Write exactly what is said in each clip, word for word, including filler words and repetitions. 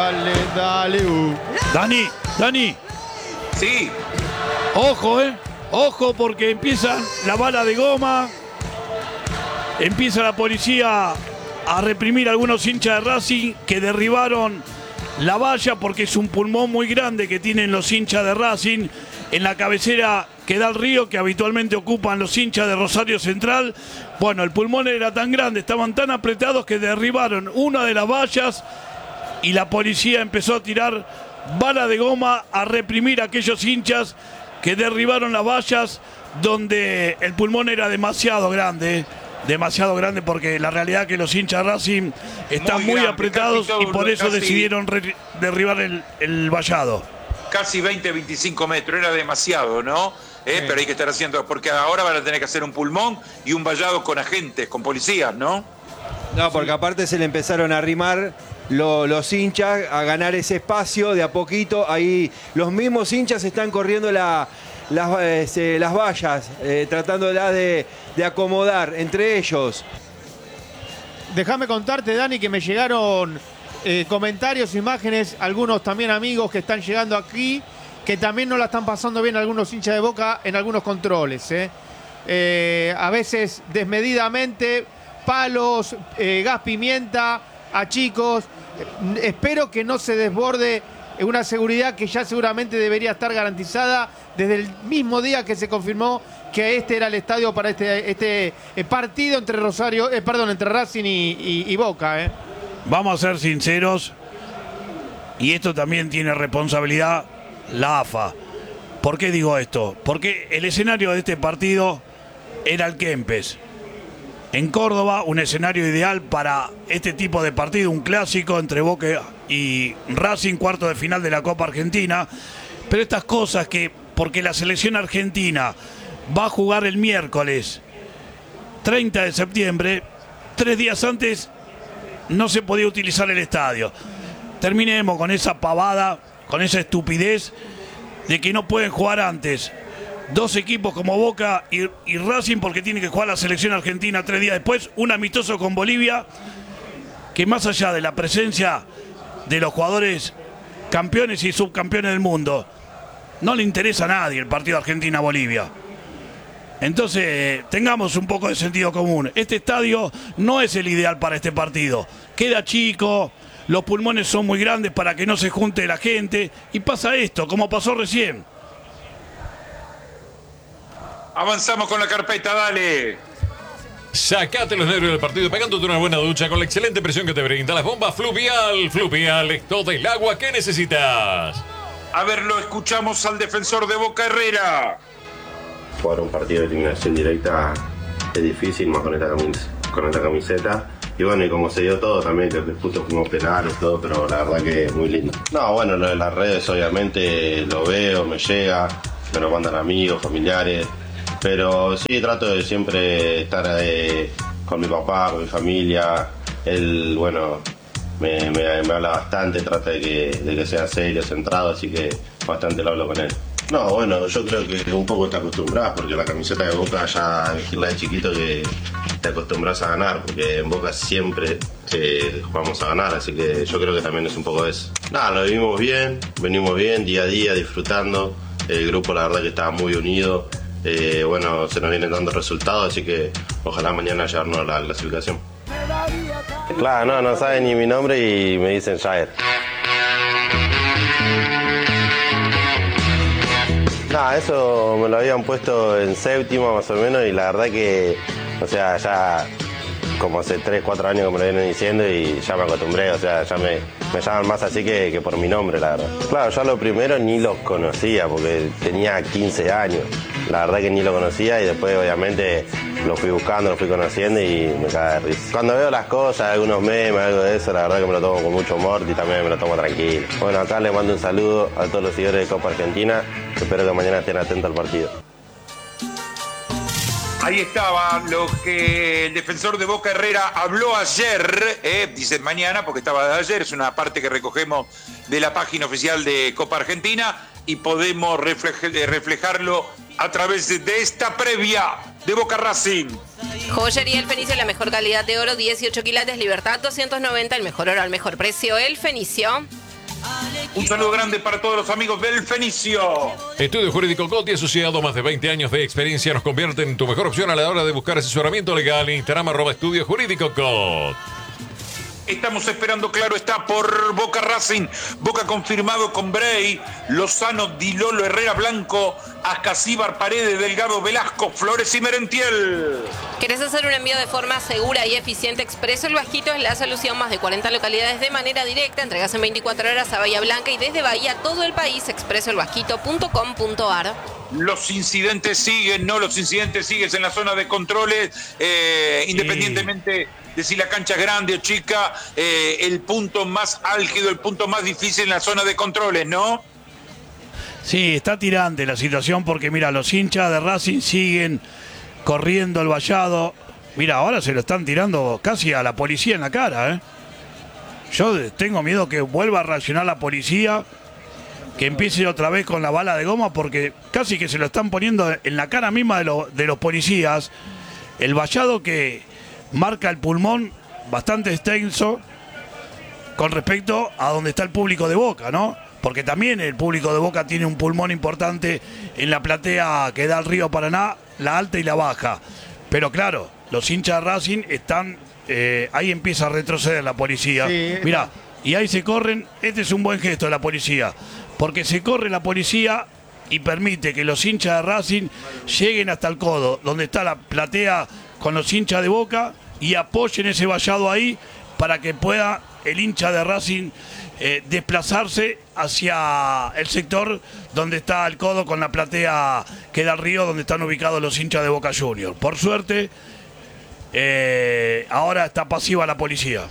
dale, dale. Uh. Dani, Dani. Sí. Ojo, eh. Ojo porque empieza la bala de goma. Empieza la policía a reprimir a algunos hinchas de Racing que derribaron la valla porque es un pulmón muy grande que tienen los hinchas de Racing en la cabecera que da al río que habitualmente ocupan los hinchas de Rosario Central. Bueno, el pulmón era tan grande, estaban tan apretados que derribaron una de las vallas y la policía empezó a tirar bala de goma a reprimir a aquellos hinchas que derribaron las vallas donde el pulmón era demasiado grande. Demasiado grande porque la realidad es que los hinchas de Racing están muy, muy grande, apretados y por eso casi, decidieron re- derribar el, el vallado. Casi veinte, veinticinco metros, era demasiado, ¿no? Eh, sí. Pero hay que estar haciendo, porque ahora van a tener que hacer un pulmón y un vallado con agentes, con policías, ¿no? No, porque aparte se le empezaron a arrimar lo, los hinchas a ganar ese espacio de a poquito. Ahí los mismos hinchas están corriendo la... Las, eh, las vallas, eh, tratándolas de, de acomodar entre ellos. Déjame contarte, Dani, que me llegaron eh, comentarios, imágenes, algunos también amigos que están llegando aquí, que también no la están pasando bien algunos hinchas de Boca en algunos controles. Eh. Eh, a veces desmedidamente, palos, eh, gas pimienta a chicos. Eh, espero que no se desborde una seguridad que ya seguramente debería estar garantizada desde el mismo día que se confirmó que este era el estadio para este, este partido entre Rosario, eh, perdón, entre Racing y, y, y Boca. Eh. Vamos a ser sinceros, y esto también tiene responsabilidad la A F A. ¿Por qué digo esto? Porque el escenario de este partido era el Kempes. En Córdoba, un escenario ideal para este tipo de partido, un clásico entre Boca y Racing, cuarto de final de la Copa Argentina. Pero estas cosas que, porque la selección argentina va a jugar el miércoles treinta de septiembre, tres días antes no se podía utilizar el estadio. Terminemos con esa pavada, con esa estupidez de que no pueden jugar antes dos equipos como Boca y, y Racing porque tiene que jugar la selección argentina tres días después, un amistoso con Bolivia, que más allá de la presencia de los jugadores campeones y subcampeones del mundo, no le interesa a nadie el partido Argentina-Bolivia. Entonces, tengamos un poco de sentido común. Este estadio no es el ideal para este partido. Queda chico, los pulmones son muy grandes para que no se junte la gente, y pasa esto, como pasó recién. Avanzamos con la carpeta, dale. Sacate los nervios del partido pegándote una buena ducha con la excelente presión que te brinda las bombas Fluvial. Fluvial es todo el agua que necesitas. A ver, lo escuchamos al defensor de Boca, Herrera. Jugar un partido de eliminación directa es difícil, más con esta, camis- con esta camiseta. Y bueno, y como se dio todo también, que justo fuimos penales y todo, pero la verdad que es muy lindo. No, bueno, lo de las redes obviamente lo veo, me llega, me lo mandan amigos, familiares. Pero sí, trato de siempre estar eh, con mi papá, con mi familia. Él, bueno, me, me, me habla bastante, trata de que, de que sea serio, centrado, así que bastante lo hablo con él. No, bueno, yo creo que un poco te acostumbras, porque la camiseta de Boca ya elegirla de chiquito que te acostumbras a ganar, porque en Boca siempre eh, vamos a ganar, así que yo creo que también es un poco eso. Nada, lo vivimos bien, venimos bien, día a día, disfrutando. El grupo la verdad que estaba muy unido. Eh, bueno, se nos vienen dando resultados, así que ojalá mañana llevarnos la clasificación. Claro, no, no saben ni mi nombre y me dicen Jair. Nada, eso me lo habían puesto en séptimo más o menos y la verdad que, o sea, ya como hace tres, cuatro años que me lo vienen diciendo y ya me acostumbré, o sea, ya me, me llaman más así que, que por mi nombre, la verdad. Claro, yo lo primero ni los conocía porque tenía quince años, la verdad que ni lo conocía y después obviamente lo fui buscando, lo fui conociendo y me cae de risa. Cuando veo las cosas, algunos memes, algo de eso, la verdad que me lo tomo con mucho humor y también me lo tomo tranquilo. Bueno, acá les mando un saludo a todos los seguidores de Copa Argentina, espero que mañana estén atentos al partido. Ahí estaba lo que el defensor de Boca, Herrera, habló ayer, eh, dice mañana porque estaba de ayer, es una parte que recogemos de la página oficial de Copa Argentina y podemos reflej- reflejarlo a través de esta previa de Boca Racing. Joyería El Fenicio, la mejor calidad de oro, dieciocho quilates, Libertad doscientos noventa, el mejor oro al mejor precio, El Fenicio. Un saludo grande para todos los amigos del Fenicio. Estudio Jurídico Coti, asociado, más de veinte años de experiencia, nos convierte en tu mejor opción a la hora de buscar asesoramiento legal. Instagram arroba Estudio Jurídico Coti. Estamos esperando, claro está, por Boca Racing. Boca confirmado con Bray, Lozano, Di Lolo, Herrera Blanco, Ascasíbar, Paredes, Delgado, Velasco, Flores y Merentiel. ¿Querés hacer un envío de forma segura y eficiente? Expreso El Vasquito es la solución. Más de cuarenta localidades de manera directa. Entregas en veinticuatro horas a Bahía Blanca y desde Bahía todo el país. expreso el vasquito punto com punto ar. Los incidentes siguen, ¿no? Los incidentes siguen en la zona de controles, eh, sí. Independientemente de si la cancha es grande o chica, eh, el punto más álgido, el punto más difícil en la zona de controles, ¿no? Sí, está tirante la situación porque, mira, los hinchas de Racing siguen corriendo el vallado. Mira, ahora se lo están tirando casi a la policía en la cara, ¿eh? Yo tengo miedo que vuelva a reaccionar la policía, que empiece otra vez con la bala de goma, porque casi que se lo están poniendo en la cara misma de, lo, de los policías. El vallado que marca el pulmón bastante extenso con respecto a donde está el público de Boca, ¿no? Porque también el público de Boca tiene un pulmón importante en la platea que da al río Paraná, la alta y la baja. Pero claro, los hinchas de Racing están, eh, ahí empieza a retroceder la policía. Sí. Mirá, y ahí se corren, este es un buen gesto de la policía, porque se corre la policía y permite que los hinchas de Racing lleguen hasta el codo, donde está la platea con los hinchas de Boca, y apoyen ese vallado ahí para que pueda el hincha de Racing eh, desplazarse hacia el sector donde está el codo con la platea que da al río, donde están ubicados los hinchas de Boca Juniors. Por suerte, eh, ahora está pasiva la policía.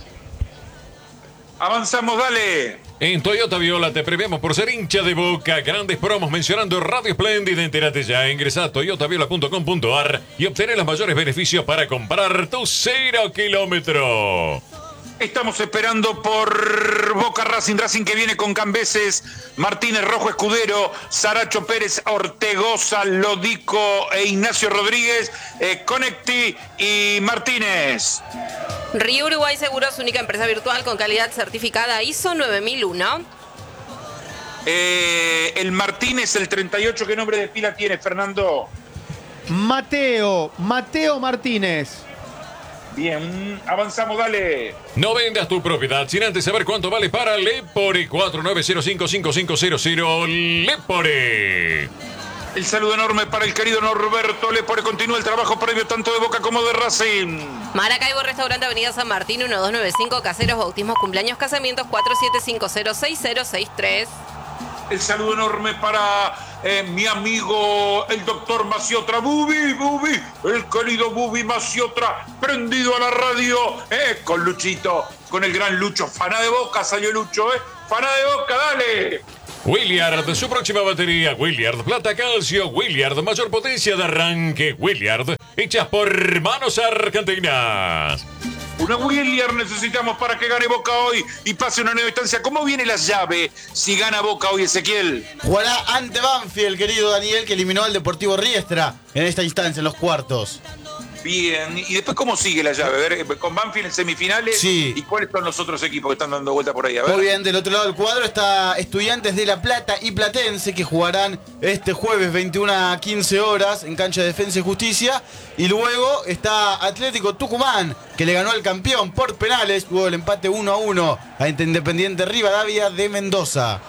Avanzamos, dale. En Toyota Viola te premiamos por ser hincha de Boca. Grandes promos mencionando Radio Espléndida. Entérate ya. Ingresa a toyota viola punto com punto ar y obtener los mayores beneficios para comprar tu cero kilómetro. Estamos esperando por Boca Racing. Racing que viene con Cambeses, Martínez, Rojo, Escudero, Saracho, Pérez, Ortegoza, Lodico e Ignacio Rodríguez, eh, Conecti y Martínez. Río Uruguay Seguros, única empresa virtual con calidad certificada I S O nueve mil uno. Eh, el Martínez, el treinta y ocho, ¿qué nombre de pila tiene, Fernando? Mateo, Mateo Martínez. Bien, avanzamos, dale. No vendas tu propiedad sin antes saber cuánto vale para Lepore. cuatro nueve cero cinco cinco cinco cero cero. Lepore. El saludo enorme para el querido Norberto Lepore. Continúa el trabajo previo tanto de Boca como de Racing. Maracaibo, Restaurante Avenida San Martín, uno dos nueve cinco. Caseros, bautismos, cumpleaños, casamientos, cuatro siete cinco cero seis cero seis tres. El saludo enorme para eh, mi amigo el doctor Maciotra. Bubi, Bubi, el querido Bubi Maciotra, prendido a la radio, eh, con Luchito, con el gran Lucho. Fana de Boca salió Lucho, eh. Fana de Boca, dale. Williard, su próxima batería. Williard, plata calcio. Williard, mayor potencia de arranque. Williard, hechas por manos argentinas. Una Williard necesitamos para que gane Boca hoy y pase una nueva instancia. ¿Cómo viene la llave si gana Boca hoy, Ezequiel? Jugará ante Banfield, querido Daniel, que eliminó al Deportivo Riestra en esta instancia, en los cuartos. Bien, y después ¿cómo sigue la llave? A ver, con Banfield en semifinales. Sí. ¿Y cuáles son los otros equipos que están dando vuelta por ahí? A ver. Muy bien, del otro lado del cuadro está Estudiantes de La Plata y Platense, que jugarán este jueves veintiuna a quince horas en cancha de Defensa y Justicia. Y luego está Atlético Tucumán, que le ganó al campeón por penales, luego el empate uno a uno a Independiente Rivadavia de Mendoza.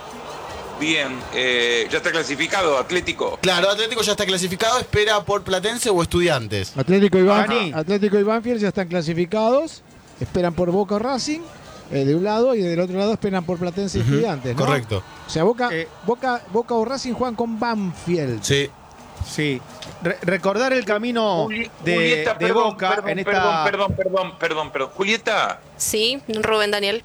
Bien, eh, ¿ya está clasificado Atlético? Claro, Atlético ya está clasificado, espera por Platense o Estudiantes. Atlético y, Banfield, Atlético y Banfield ya están clasificados, esperan por Boca o Racing, eh, de un lado, y del otro lado esperan por Platense y uh-huh. Estudiantes, ¿no? Correcto. O sea, Boca, eh, Boca, Boca o Racing juegan con Banfield. Sí. Sí. Re- recordar el camino Juli- de, Julieta, de perdón, Boca perdón, en esta... Perdón, perdón, perdón, perdón, perdón. Julieta. Sí, Rubén Daniel.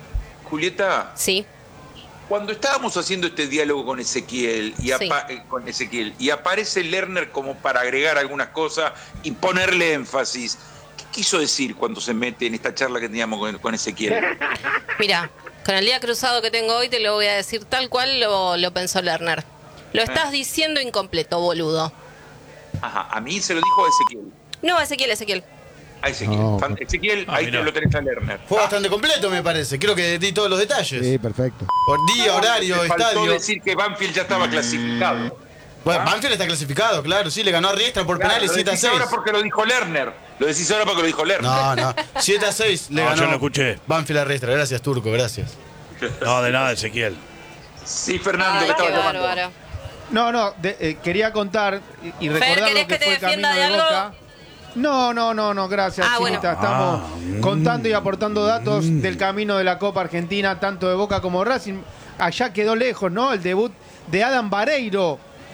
Julieta. Sí. Cuando estábamos haciendo este diálogo con Ezequiel y, apa- sí. con Ezequiel y aparece Lerner como para agregar algunas cosas y ponerle énfasis, ¿qué quiso decir cuando se mete en esta charla que teníamos con, con Ezequiel? Mira, con el día cruzado que tengo hoy te lo voy a decir tal cual lo, lo pensó Lerner. Lo estás eh. diciendo incompleto, boludo. Ajá, ¿a mí se lo dijo a Ezequiel? No, a Ezequiel, Ezequiel. A Ezequiel. No, Fan- no. Ezequiel, Ah, ahí mirá. te lo tenés a Lerner. Fue bastante completo, me parece. Creo que di todos los detalles. Sí, perfecto. Por día, horario, Te faltó estadio. decir que Banfield ya estaba clasificado. Bueno, ¿Ah? Banfield está clasificado, claro. Sí, le ganó a Riestra por Claro, penales lo siete a decís seis. ahora porque lo dijo Lerner. Lo decís ahora porque lo dijo Lerner. No, no. siete a seis le No, ganó yo lo escuché. Banfield a Riestra. Gracias, Turco, gracias. No, de nada, Ezequiel. Sí, Fernando, Ay, que estaba qué llamando. bárbaro. No, no, de- eh, quería contar y, y Fer, recordar ¿querés lo que, que te fue el defienda camino de de, algo? Boca. No, no, no, no, gracias, Ah, Chinita. bueno. Estamos Ah, contando y aportando datos del camino de la Copa Argentina, tanto de Boca como Racing. Allá quedó lejos, ¿no? El debut de Adam Vareiro,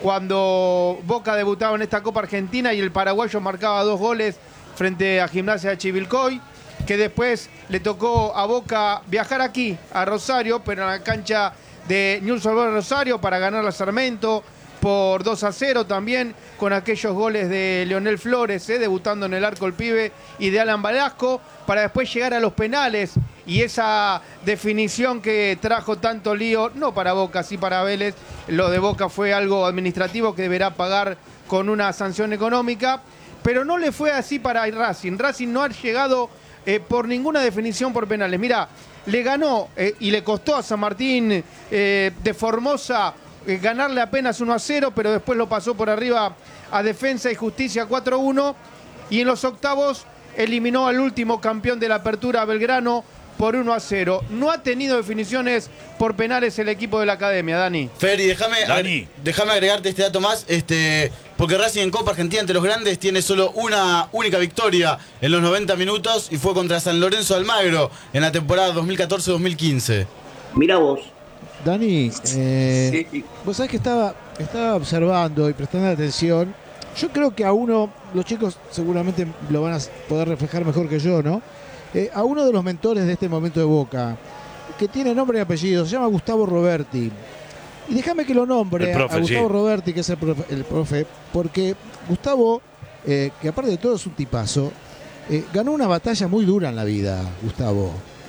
cuando Boca debutaba en esta Copa Argentina y el paraguayo marcaba dos goles frente a Gimnasia de Chivilcoy, que después le tocó a Boca viajar aquí, a Rosario, pero en la cancha de Newell's Old Boys Rosario para ganar a Sarmiento por dos a cero también, con aquellos goles de Leonel Flores, eh, debutando en el arco el pibe, y de Alan Velasco, para después llegar a los penales, y esa definición que trajo tanto lío, no para Boca, sí para Vélez. Lo de Boca fue algo administrativo que deberá pagar con una sanción económica, pero no le fue así para Racing. Racing no ha llegado eh, por ninguna definición por penales. Mira, le ganó eh, y le costó a San Martín eh, de Formosa eh, ganarle apenas uno a cero, pero después lo pasó por arriba a Defensa y Justicia cuatro a uno, y en los octavos eliminó al último campeón de la Apertura, Belgrano, por uno a cero. No ha tenido definiciones por penales el equipo de la Academia, Dani. Feri, déjame Dani. déjame agregarte este dato más, este, porque Racing en Copa Argentina ante los grandes tiene solo una única victoria en los noventa minutos y fue contra San Lorenzo Almagro en la temporada dos mil catorce dos mil quince. Mira vos. Dani, eh, Sí. vos sabés que estaba, estaba observando y prestando atención. Yo creo que a uno, los chicos seguramente lo van a poder reflejar mejor que yo, ¿no? Eh, a uno de los mentores de este momento de Boca, que tiene nombre y apellido, se llama Gustavo Roberti. Y déjame que lo nombre El profe, a Gustavo sí. Roberti, que es el profe, el profe, porque Gustavo, eh, que aparte de todo es un tipazo, eh, ganó una batalla muy dura en la vida, Gustavo.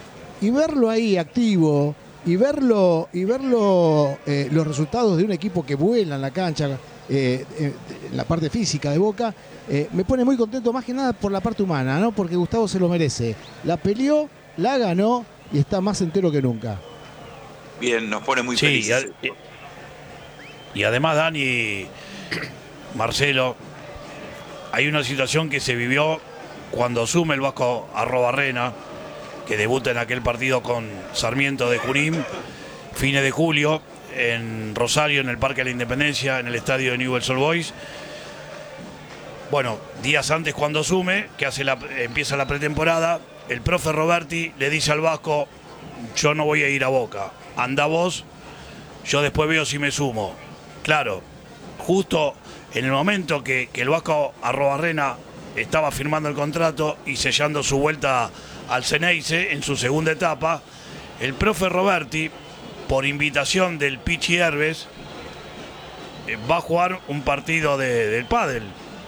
Y verlo ahí activo, y verlo, y verlo eh, los resultados de un equipo que vuela en la cancha, eh, eh, la parte física de Boca, eh, me pone muy contento, más que nada por la parte humana, ¿no? Porque Gustavo se lo merece. La peleó, la ganó y está más entero que nunca. Bien, nos pone muy Sí, y, felices. a- y además, Dani, Marcelo, hay una situación que se vivió cuando asume el Vasco Arrobarrena, que debuta en aquel partido con Sarmiento de Junín, fines de julio, en Rosario, en el Parque de la Independencia, en el estadio de Newell's Old Boys. Bueno, días antes cuando asume, que hace la, empieza la pretemporada, el profe Roberti le dice al Vasco: yo no voy a ir a Boca, anda vos, yo después veo si me sumo. Claro, justo en el momento que, que el Vasco Arrobarrena estaba firmando el contrato y sellando su vuelta al Ceneice en su segunda etapa, el profe Roberti, por invitación del Pichi Herbes, eh, va a jugar un partido de, del pádel,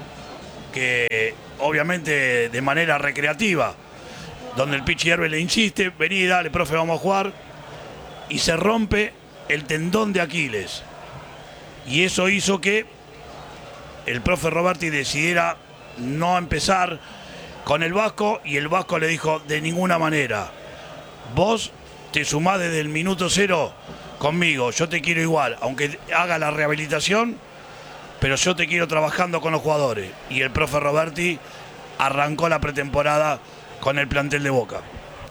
que obviamente de manera recreativa, donde el Pichi Herbes le insiste: vení, dale, profe, vamos a jugar, y se rompe el tendón de Aquiles. Y eso hizo que el profe Roberti decidiera no empezar con el Vasco, y el Vasco le dijo: de ninguna manera, vos te sumás desde el minuto cero conmigo, yo te quiero igual, aunque haga la rehabilitación, pero yo te quiero trabajando con los jugadores. Y el profe Roberti arrancó la pretemporada con el plantel de Boca.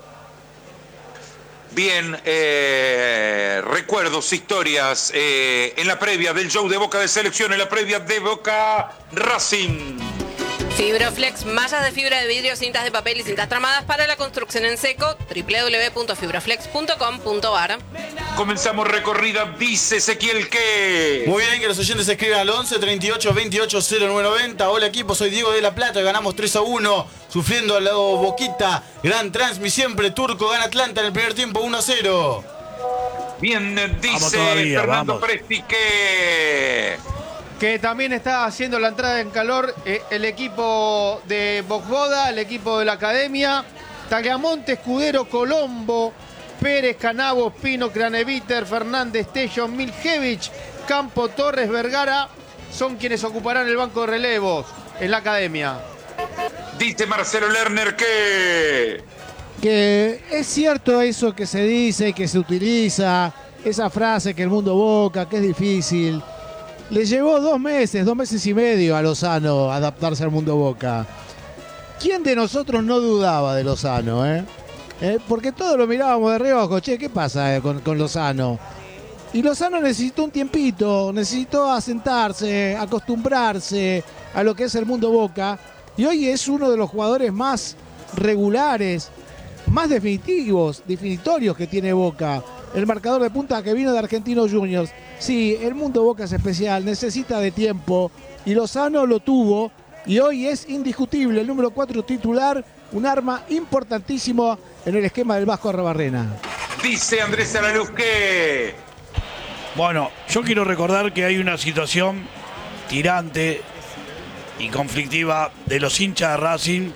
Bien, eh, recuerdos, historias eh, en la previa del show de Boca de Selección, en la previa de Boca Racing. Fibroflex, mallas de fibra de vidrio, cintas de papel y cintas tramadas para la construcción en seco. doble u doble u doble u punto fibroflex punto com punto a r. Comenzamos recorrida, dice Ezequiel que... Muy bien, que los oyentes escriban al once treinta y ocho veintiocho cero nueve noventa. Hola equipo, soy Diego de la Plata y ganamos tres a uno, sufriendo al lado Boquita. Gran transmi siempre, Turco gana Atlanta en el primer tiempo uno a cero. Bien, dice Vamos todavía, Fernando vamos. Presti que... Que también está haciendo la entrada en calor eh, el equipo de Bogboda, el equipo de la Academia, Tagliamonte, Escudero, Colombo, Pérez, Canavos, Pino, Craneviter, Fernández, Tello, Miljevich, Campo, Torres, Vergara, son quienes ocuparán el banco de relevos en la Academia. Dice Marcelo Lerner que... Que es cierto eso que se dice, que se utiliza, esa frase que el mundo Boca, que es difícil. Le llevó dos meses, dos meses y medio a Lozano adaptarse al mundo Boca. ¿Quién de nosotros no dudaba de Lozano, eh? ¿Eh? Porque todos lo mirábamos de reojo, che, ¿qué pasa eh, con, con Lozano? Y Lozano necesitó un tiempito, necesitó asentarse, acostumbrarse a lo que es el mundo Boca. Y hoy es uno de los jugadores más regulares, más definitivos, definitorios que tiene Boca. El marcador de punta que vino de Argentinos Juniors. Sí, el mundo Boca es especial, necesita de tiempo. Y Lozano lo tuvo. Y hoy es indiscutible el número cuatro titular. Un arma importantísimo en el esquema del Vasco Arrobarrena. Dice Andrés Alaluz que... Bueno, yo quiero recordar que hay una situación tirante y conflictiva de los hinchas de Racing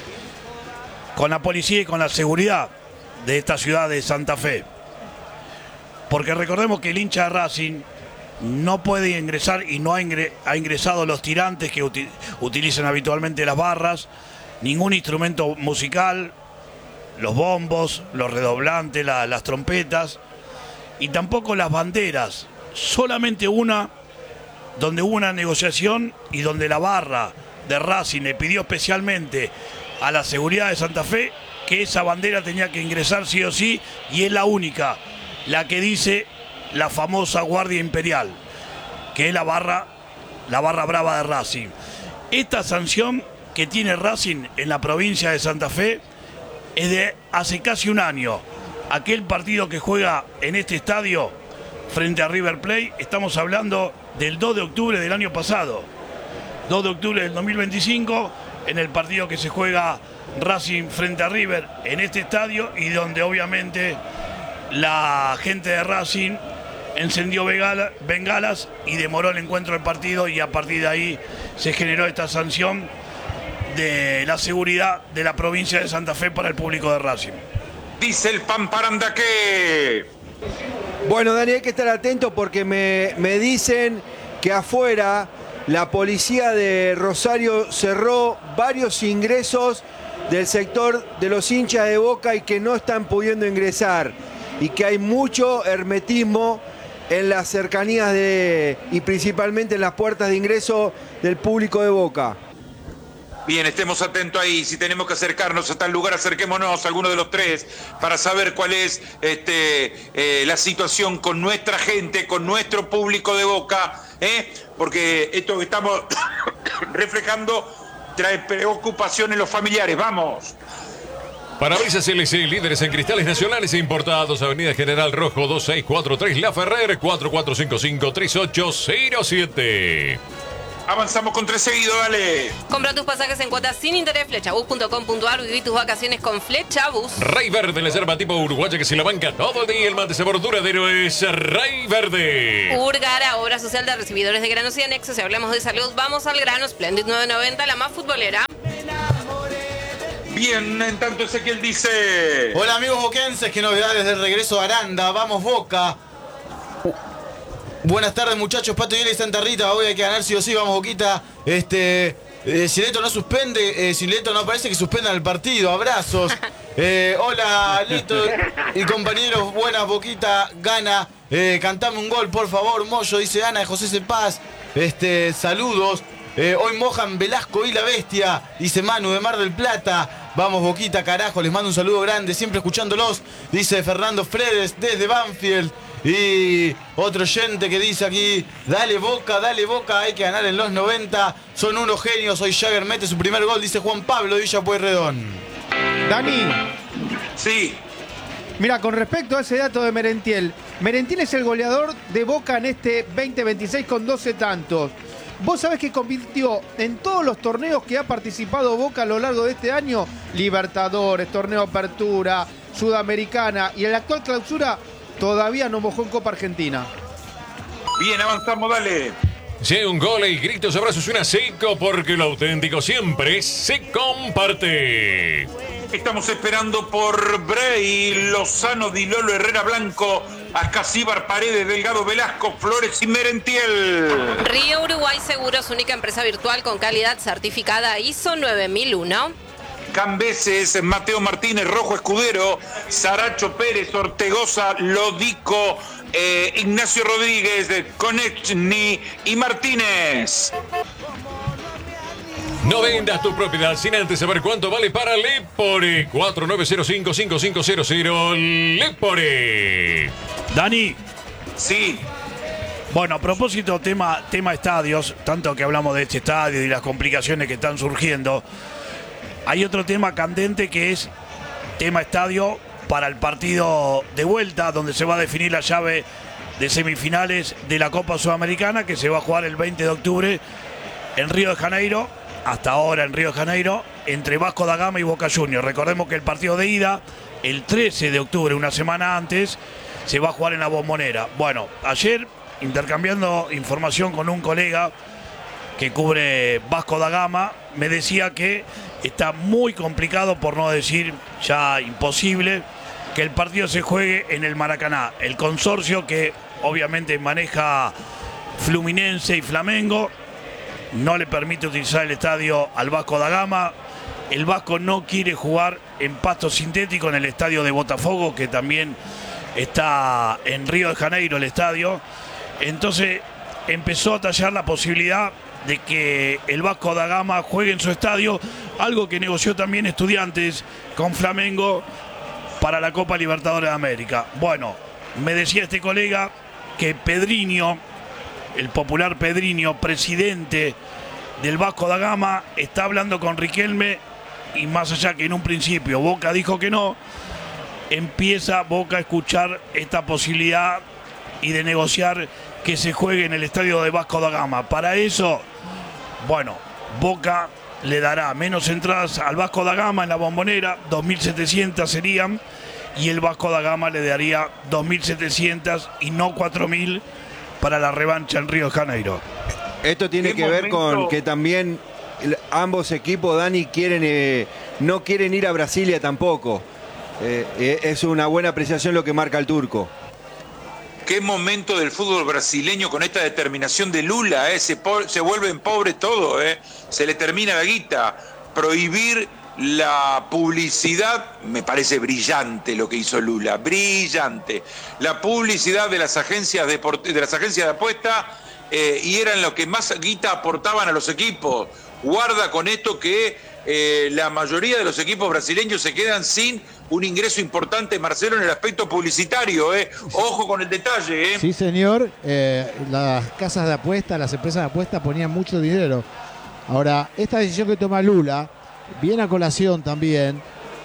con la policía y con la seguridad de esta ciudad de Santa Fe. Porque recordemos que el hincha de Racing no puede ingresar y no ha, ingre, ha ingresado los tirantes que uti, utilizan habitualmente las barras, ningún instrumento musical, los bombos, los redoblantes, la, las trompetas y tampoco las banderas. Solamente una donde hubo una negociación y donde la barra de Racing le pidió especialmente a la seguridad de Santa Fe que esa bandera tenía que ingresar sí o sí, y es la única, la que dice la famosa Guardia Imperial, que es la barra, la barra brava de Racing. Esta sanción que tiene Racing en la provincia de Santa Fe es de hace casi un año. Aquel partido que juega en este estadio frente a River Plate, estamos hablando del dos de octubre del año pasado, dos de octubre del dos mil veinticinco, en el partido que se juega Racing frente a River en este estadio, y donde obviamente la gente de Racing encendió bengala, bengalas y demoró el encuentro del partido, y a partir de ahí se generó esta sanción de la seguridad de la provincia de Santa Fe para el público de Racing. Dice el Pamparanda que... Bueno, Dani, hay que estar atento porque me, me dicen que afuera la policía de Rosario cerró varios ingresos del sector de los hinchas de Boca y que no están pudiendo ingresar, y que hay mucho hermetismo en las cercanías de, y principalmente en las puertas de ingreso del público de Boca. Bien, estemos atentos ahí. Si tenemos que acercarnos a tal lugar, acerquémonos a alguno de los tres para saber cuál es este, eh, la situación con nuestra gente, con nuestro público de Boca, ¿eh? Porque esto que estamos reflejando trae preocupación en los familiares. ¡Vamos! Parabrisas L C, líderes en cristales nacionales e importados. Avenida General Rojo dos seis cuatro tres, La Ferrer, cuatro cuatro cinco cinco, tres ocho cero siete. Avanzamos con tres seguidos, dale. Compra tus pasajes en cuotas sin interés, flechabus punto com punto ar, viví tus vacaciones con Flechabus. Rey Verde, la yerba tipo uruguaya que se la banca todo el día. El mate sabor duradero es Rey Verde. Urgara, obra social de recibidores de granos y anexos. Si hablamos de salud, vamos al grano. Splendid nueve noventa, la más futbolera. Bien, en tanto Ezequiel dice... Hola amigos boquenses, qué novedades del regreso a Aranda. Vamos Boca. Buenas tardes muchachos, Pato Hiela y Santa Rita. Hoy hay que ganar sí o sí, vamos Boquita. Este, eh, Sileto no suspende, eh, Sileto no parece que suspendan el partido. Abrazos. Eh, hola Lito y compañeros, buenas, Boquita gana. Eh, cantame un gol por favor, Moyo, dice Ana de José Cepaz. Este, saludos. Eh, hoy mojan Velasco y la Bestia, dice Manu de Mar del Plata. Vamos Boquita, carajo, les mando un saludo grande, siempre escuchándolos, dice Fernando Fredes desde Banfield. Y otro oyente que dice aquí, dale Boca, dale Boca, hay que ganar en los noventa, son unos genios. Hoy Jagger mete su primer gol, dice Juan Pablo de Villa Pueyrredón. Dani. Sí. Mira, con respecto a ese dato de Merentiel, Merentiel es el goleador de Boca en este veinte veintiséis con doce tantos. Vos sabés que convirtió en todos los torneos que ha participado Boca a lo largo de este año, Libertadores, Torneo Apertura, Sudamericana y en la actual clausura, todavía no mojó en Copa Argentina. Bien, avanzamos, dale. Si hay un gol y gritos, abrazos, suena seco porque lo auténtico siempre se comparte. Estamos esperando por Bray, Lozano, Di Lolo, Herrera Blanco, Ascasíbar, Paredes, Delgado, Velasco, Flores y Merentiel. Río Uruguay Seguros, única empresa virtual con calidad certificada I S O nueve mil uno. Cambeses, Mateo Martínez, Rojo Escudero, Saracho Pérez, Ortegoza, Lodico, eh, Ignacio Rodríguez, Konechny y Martínez. No vendas tu propiedad sin antes saber cuánto vale para Lepore. cuatro nueve cero cinco cinco cinco cero cero Lepore. Dani. Sí. Bueno, a propósito, tema, tema estadios, tanto que hablamos de este estadio y las complicaciones que están surgiendo, hay otro tema candente que es tema estadio para el partido de vuelta, donde se va a definir la llave de semifinales de la Copa Sudamericana, que se va a jugar el veinte de octubre en Río de Janeiro. Hasta ahora en Río de Janeiro, entre Vasco da Gama y Boca Juniors. Recordemos que el partido de ida, el trece de octubre, una semana antes, se va a jugar en la Bombonera. Bueno, ayer, intercambiando información con un colega que cubre Vasco da Gama, me decía que está muy complicado, por no decir ya imposible, que el partido se juegue en el Maracaná. El consorcio que obviamente maneja Fluminense y Flamengo no le permite utilizar el estadio al Vasco da Gama. El Vasco no quiere jugar en pasto sintético en el estadio de Botafogo, que también está en Río de Janeiro el estadio. Entonces empezó a tallar la posibilidad de que el Vasco da Gama juegue en su estadio, algo que negoció también Estudiantes con Flamengo para la Copa Libertadores de América. Bueno, me decía este colega que Pedrinho, el popular Pedrinho, presidente del Vasco da Gama, está hablando con Riquelme, y más allá que en un principio Boca dijo que no, empieza Boca a escuchar esta posibilidad y de negociar que se juegue en el estadio de Vasco da Gama. Para eso, bueno, Boca le dará menos entradas al Vasco da Gama en la Bombonera, dos mil setecientas serían, y el Vasco da Gama le daría dos mil setecientas y no cuatro mil para la revancha en Río de Janeiro. Esto tiene que momento? ver con que también ambos equipos, Dani, quieren eh, no quieren ir a Brasilia tampoco. Eh, eh, es una buena apreciación lo que marca el turco. Qué momento del fútbol brasileño con esta determinación de Lula, ¿eh? se, po se vuelven pobres todo, ¿eh? Se le termina la guita. Prohibir la publicidad, me parece brillante lo que hizo Lula, brillante. La publicidad de las agencias de, de, las agencias de apuesta eh, y eran lo que más guita aportaban a los equipos. Guarda con esto que eh, la mayoría de los equipos brasileños se quedan sin un ingreso importante, Marcelo, en el aspecto publicitario. ¿eh? Ojo con el detalle. ¿eh? Sí, señor. Eh, las casas de apuesta, las empresas de apuesta ponían mucho dinero. Ahora, esta decisión que toma Lula viene a colación también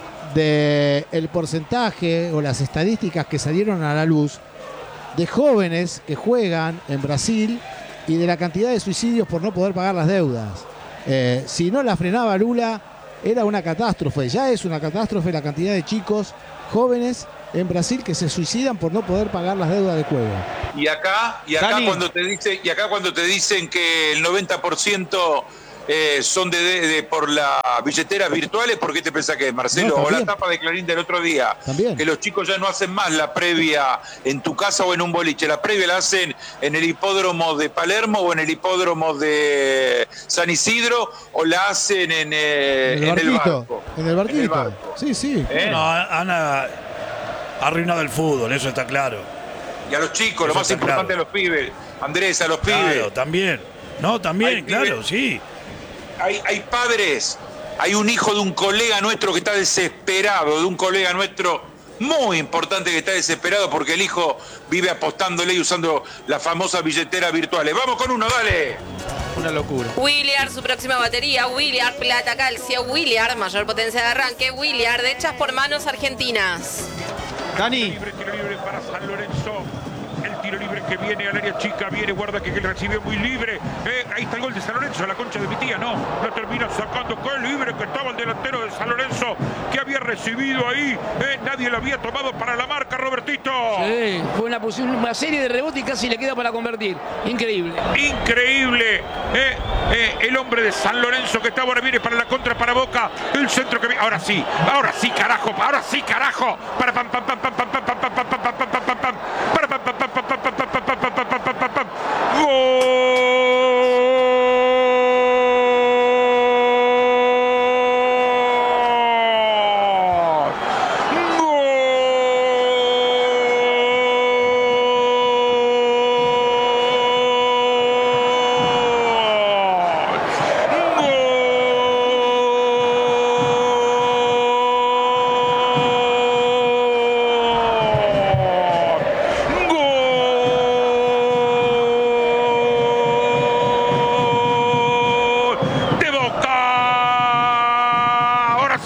de el porcentaje o las estadísticas que salieron a la luz de jóvenes que juegan en Brasil y de la cantidad de suicidios por no poder pagar las deudas. Eh, si no la frenaba Lula, era una catástrofe. Ya es una catástrofe la cantidad de chicos jóvenes en Brasil que se suicidan por no poder pagar las deudas de juego. Y acá, y acá Dani. cuando te dice, y acá cuando te dicen que el noventa por ciento eh, son de, de, de por las billeteras virtuales, ¿por qué te pensás que es, Marcelo? No, o la también. tapa de Clarín del otro día, También. que los chicos ya no hacen más la previa en tu casa o en un boliche, la previa la hacen en el hipódromo de Palermo o en el hipódromo de San Isidro, o la hacen en, eh, En el en el barquito. barco. En el barquito. En el barco. Sí, sí. ¿Eh? No, han ah, arruinado el fútbol, eso está claro. Y a los chicos, lo Eso más está importante claro. a los pibes, Andrés, a los Claro, pibes. también. No, también, Hay claro, pibes. sí. Hay, hay padres, hay un hijo de un colega nuestro que está desesperado, de un colega nuestro muy importante que está desesperado porque el hijo vive apostándole y usando las famosas billeteras virtuales. Vamos con uno, dale. Una locura. Williard, su próxima batería, Williard, plata, calcio, Williard, mayor potencia de arranque, Williard, hechas por manos argentinas. Dani. Libre, tiro libre para San Lorenzo. El tiro libre que viene al área chica, viene, guarda que, que recibe muy libre. Eh, ahí está el gol de San Lorenzo, la concha de mi tía, no. Lo termina sacando, qué libre que estaba el delantero de San Lorenzo, que había recibido ahí. Eh, nadie lo había tomado para la marca, Robertito. Sí, fue una, una serie de rebotes y casi le queda para convertir. Increíble. Increíble. Eh, eh, el hombre de San Lorenzo que está ahora viene para la contra, para Boca. El centro que viene. Ahora sí, ahora sí, carajo, ahora sí, carajo. Para pam, pam, pam, pam, pam, pam, pam, pam, pam, pam, pam, pam, pam, pam, para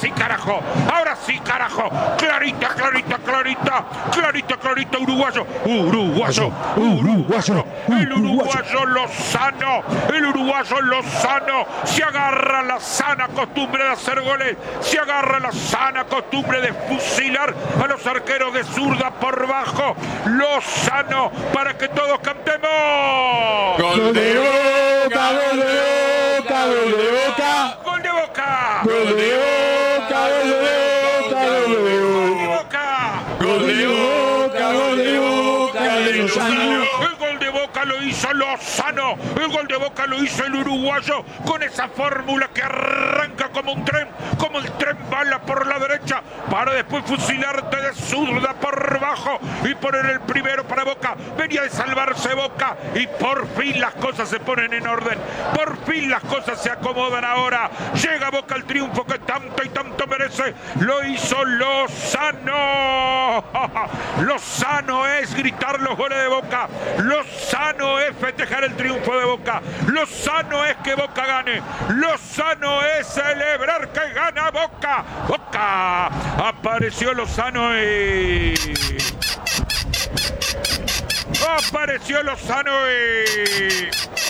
sí, carajo. Ahora sí, carajo. Clarita, clarita, clarita. Clarita, clarita, uruguayo. Uruguayo, uruguayo. El uruguayo Lozano. El uruguayo Lozano. Se agarra la sana costumbre de hacer goles. Se agarra la sana costumbre de fusilar a los arqueros de zurda por bajo. Lozano, para que todos cantemos. Gol de Boca, gol de Boca, gol de Boca. Gol de Boca. Gol de Boca, gol de Boca, gol de Boca. Gol de Boca, gol de Boca, de Lozano. El gol de Boca lo hizo Lozano. El gol de Boca lo hizo el uruguayo con esa fórmula que arranca como un tren, como el tren bala por la derecha, para después fusilarte de zurda por bajo y poner el primero para Boca. Venía de salvarse Boca y por fin las cosas se ponen en orden. Por fin las cosas se acomodan ahora. Llega Boca al triunfo que tanto y tanto merece. Lo hizo Lozano. Lozano es gritar los goles de Boca. Lozano es festejar el triunfo de Boca. Lozano es que Boca gane. Lozano es celebrar que gana Boca. Boca. Apareció Lozano y... Apareció Lozano y...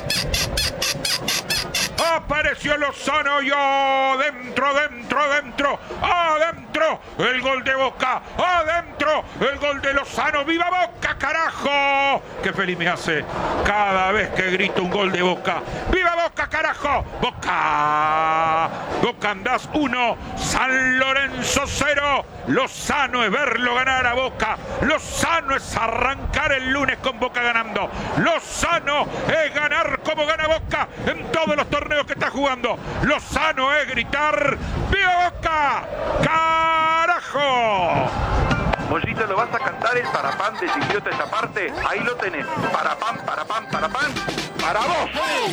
Apareció Lozano y adentro, adentro, adentro, adentro, el gol de Boca, adentro, el gol de Lozano. ¡Viva Boca, carajo! ¡Qué feliz me hace cada vez que grito un gol de Boca! ¡Viva Boca, carajo! ¡Boca! Boca andás uno, San Lorenzo cero. Lozano es verlo ganar a Boca. Lozano es arrancar el lunes con Boca ganando. Lozano es ganar como gana Boca en todos los torneos que está jugando. Lozano es gritar ¡viva Boca! ¡Carajo! Mollito, ¿lo vas a cantar el parapán de Chiquiote esa parte? Ahí lo tenés. Parapán, parapán, parapán. ¡Para vos!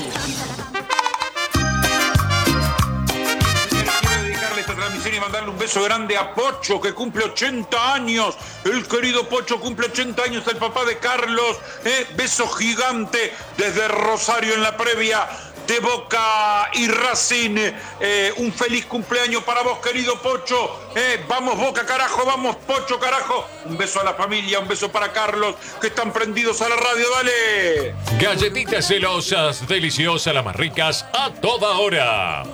Esta transmisión y mandarle un beso grande a Pocho, que cumple ochenta años. El querido Pocho cumple ochenta años, el papá de Carlos. ¿eh? Beso gigante desde Rosario en la previa de Boca y Racing. Eh, un feliz cumpleaños para vos, querido Pocho. Eh, vamos Boca, carajo, vamos Pocho, carajo. Un beso a la familia, un beso para Carlos, que están prendidos a la radio, dale. Galletitas celosas, deliciosas, las más ricas, a toda hora.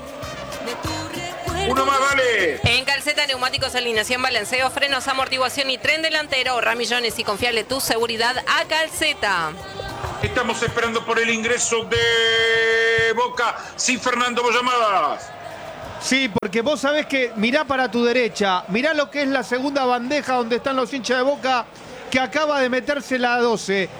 Uno más, dale. En Calceta, neumáticos, alineación, balanceo, frenos, amortiguación y tren delantero. Ahorra millones y confiable tu seguridad a Calceta. Estamos esperando por el ingreso de Boca. Sí, Fernando, vos llamabas. Sí, porque vos sabés que mirá para tu derecha, mirá lo que es la segunda bandeja donde están los hinchas de Boca, que acaba de meterse la doce.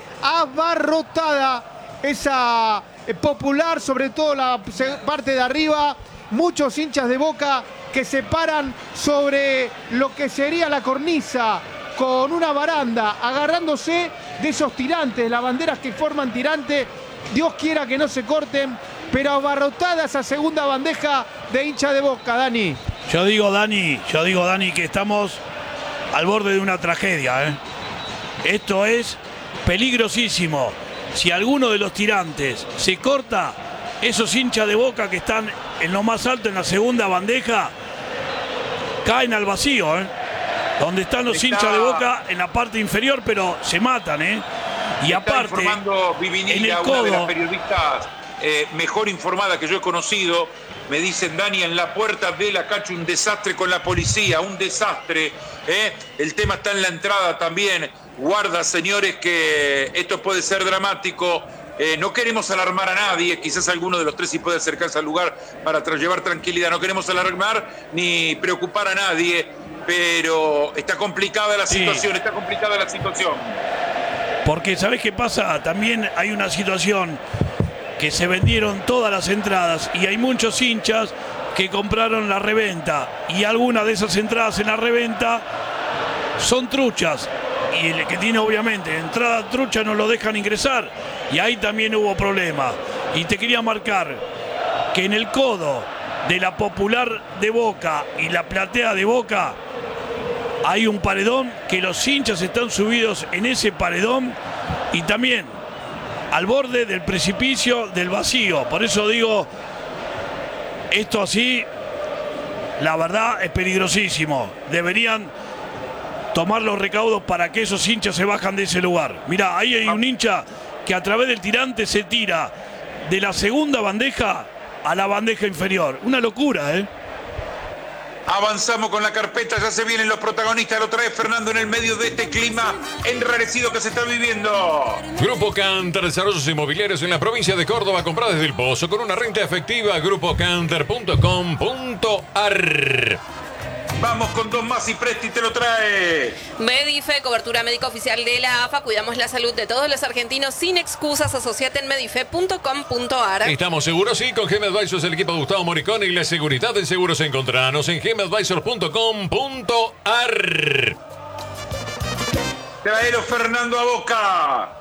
Abarrotada esa eh, popular, sobre todo la parte de arriba. Muchos hinchas de Boca que se paran sobre lo que sería la cornisa con una baranda, agarrándose de esos tirantes, las banderas que forman tirante. Dios quiera que no se corten, pero abarrotada esa segunda bandeja de hincha de Boca, Dani. Yo digo, Dani, yo digo, Dani, que estamos al borde de una tragedia, ¿eh? Esto es peligrosísimo. Si alguno de los tirantes se corta, esos hinchas de Boca que están en lo más alto, en la segunda bandeja, caen al vacío, ¿eh? Donde están los Está... hinchas de Boca en la parte inferior, pero se matan, ¿eh? Y Está aparte, informando en Vivinilla, el una de las codo, periodistas eh, mejor informada que yo he conocido. Me dicen, Dani, en la puerta de la cancha un desastre con la policía, un desastre. ¿eh? El tema está en la entrada también. Guarda, señores, que esto puede ser dramático. Eh, no queremos alarmar a nadie, quizás alguno de los tres sí puede acercarse al lugar para tra- llevar tranquilidad. No queremos alarmar ni preocupar a nadie, pero está complicada la Sí. situación, está complicada la situación. porque ¿sabés qué pasa? También hay una situación que se vendieron todas las entradas y hay muchos hinchas que compraron la reventa y algunas de esas entradas en la reventa son truchas. Y el que tiene obviamente entrada trucha no lo dejan ingresar. Y ahí también hubo problema. Y te quería marcar que en el codo de la popular de Boca y la platea de Boca hay un paredón que los hinchas están subidos en ese paredón y también al borde del precipicio del vacío. Por eso digo, esto así la verdad es peligrosísimo. Deberían tomar los recaudos para que esos hinchas se bajan de ese lugar. Mirá, ahí hay un hincha que a través del tirante se tira de la segunda bandeja a la bandeja inferior. Una locura, ¿eh? Avanzamos con la carpeta, ya se vienen los protagonistas, lo trae Fernando en el medio de este clima enrarecido que se está viviendo. Grupo Canter, desarrollos inmobiliarios en la provincia de Córdoba, comprá desde el Pozo con una renta efectiva, grupo canter punto com punto ar. Vamos con dos más y Presti te lo trae. Medife, cobertura médica oficial de la A F A. Cuidamos la salud de todos los argentinos sin excusas. Asociate en medife punto com punto ar. Estamos seguros, sí, con G M Advisors, el equipo de Gustavo Moricón y la seguridad en seguros. Encontranos en g m advisors punto com punto ar. Traelo Fernando a Boca.